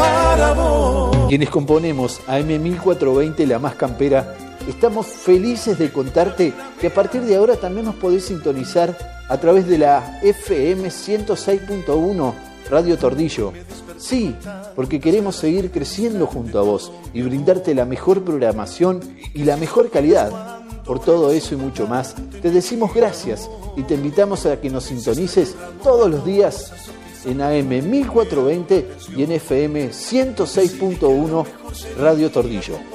para vos. Quienes componemos AM1420 La Más Campera, estamos felices de contarte que a partir de ahora también nos podés sintonizar a través de la FM 106.1 Radio Tordillo. Sí, porque queremos seguir creciendo junto a vos y brindarte la mejor programación y la mejor calidad. Por todo eso y mucho más, te decimos gracias y te invitamos a que nos sintonices todos los días en AM 1420 y en FM 106.1 Radio Tordillo.